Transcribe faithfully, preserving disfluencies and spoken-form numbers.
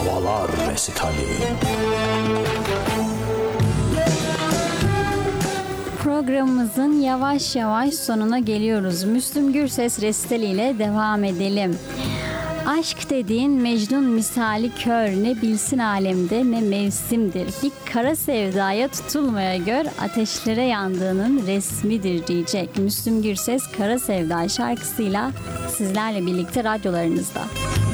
Havalar Resitali. Programımızın yavaş yavaş sonuna geliyoruz. Müslüm Gürses resitali ile devam edelim. Aşk dediğin Mecnun misali kör, ne bilsin alemde ne mevsimdir. Bir kara sevdaya tutulmaya gör, ateşlere yandığının resmidir diyecek. Müslüm Gürses Kara Sevda şarkısıyla sizlerle birlikte radyolarınızda.